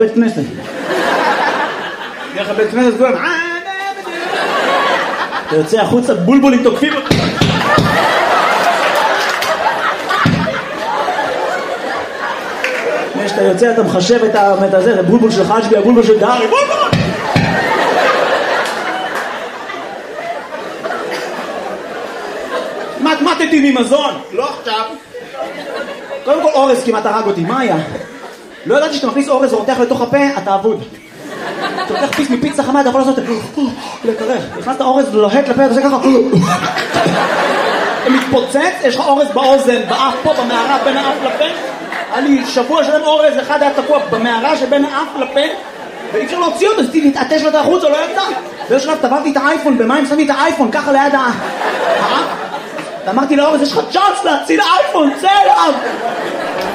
בית כנסת. דרך הבית כנסת כולם, אתה יוצא החוצה, בולבולים תוקפים אותך. כשאתה יוצא אתה מחשב את הזה, זה בולבול של חג'בי, הבולבול של דהרי, בולבול! מתמטתי ממזון, לא עכשיו. קודם כל אורז כמעט הרג אותי, מה היה? לא ידעתי שאתה מכניס אורז ורותח לתוך הפה, אתה אבוד. אתה לוקח פיס מפיצה חמה, אתה יכול לעשות לקרר. נכנסת אורז ולוהט לפה, אתה עושה ככה. אתה מתפוצץ, יש לך אורז באוזן, באף פה, במערה, בין האף לפה. היה לי שבוע שלם אורז, אחד היה תקוע במערה שבין האף לפה, ואי אפשר להוציא אותו, אז תתעטש לו את החוץ, או לא יצא. באיזשהו שלב טבעתי את האייפון במים, שמתי את האייפון ככה ליד האף. ואמרתי לאורז, יש לך צ'אנס להציל האייפון, צא אליו!